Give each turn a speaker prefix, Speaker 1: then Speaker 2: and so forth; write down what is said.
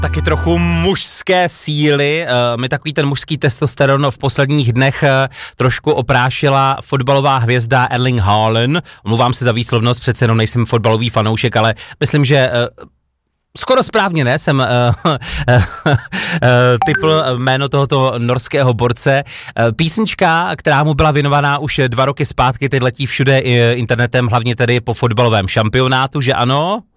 Speaker 1: Taky trochu mužské síly. Mi takový ten mužský testosteron v posledních dnech trošku oprášila fotbalová hvězda Erling Haaland. Omlouvám se za výslovnost, přece jenom nejsem fotbalový fanoušek, ale myslím, že skoro správně ne, jsem tipl jméno tohoto norského borce. Písnička, která mu byla věnovaná už 2 roky zpátky, teď letí všude internetem, hlavně tedy po fotbalovém šampionátu, že ano?